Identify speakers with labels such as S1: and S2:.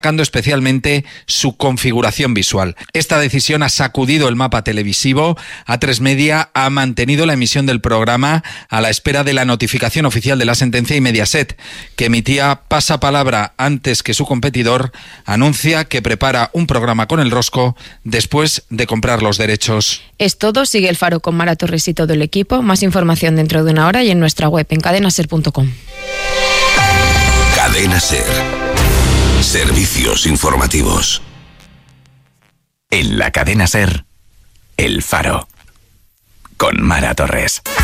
S1: especialmente su configuración visual. Esta decisión ha sacudido el mapa televisivo. A3 Media ha mantenido la emisión del programa a la espera de la notificación oficial de la sentencia, y Mediaset, que emitía pasapalabra antes que su competidor, anuncia que prepara un programa con El Rosco después de comprar los derechos.
S2: Es todo. Sigue El Faro con Mara Torres y todo el equipo. Más información dentro de una hora y en nuestra web en cadenaser.com.
S3: Cadena Ser. Servicios informativos. En la Cadena Ser, El Faro, con Mara Torres.